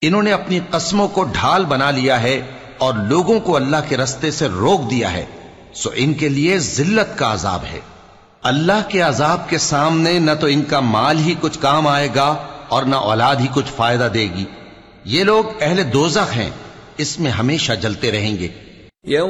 इन्होंने अपनी कस्मों को ढाल बना लिया है और लोगों को अल्लाह के रास्ते से रोक दिया है, सो इनके लिए जिल्लत का अजाब है। अल्लाह के अजाब के सामने न तो इनका माल ही कुछ काम आएगा और न औलाद ही कुछ फायदा देगी। ये लोग अहले दोज़ख हैं, इसमें हमेशा जलते रहेंगे।